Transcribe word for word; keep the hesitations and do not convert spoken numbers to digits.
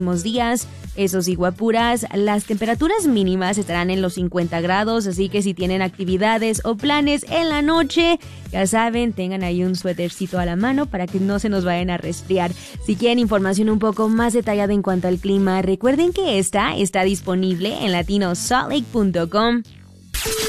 días. Eso sí, guapuras, las temperaturas mínimas estarán en los cincuenta grados, así que si tienen actividades o planes en la noche, ya saben, tengan ahí un suétercito a la mano para que no se nos vayan a resfriar. Si quieren información un poco más detallada en cuanto al clima, recuerden que esta está disponible en latino salt lake punto com.